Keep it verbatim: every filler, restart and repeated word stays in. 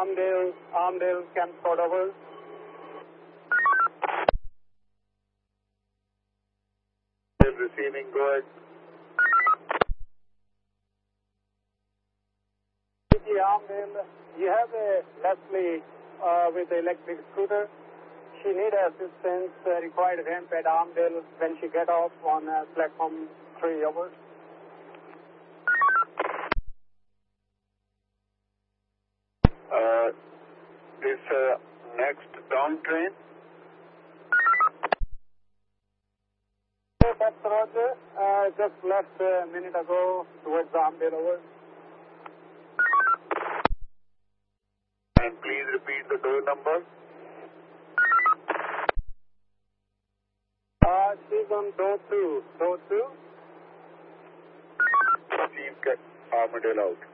Armdale, Armdale, Campsford, over. Receiving, go ahead. Armdale, you have a Leslie uh, with the electric scooter. She need assistance, uh, required ramp at Armdale when she get off on uh, platform three, over. Uh, this uh, next down train? Okay, that's Roger. Uh, just left a minute ago towards Armdale, over. And please repeat the door number. Uh, she's on door two. Door two? Please get Armadale out.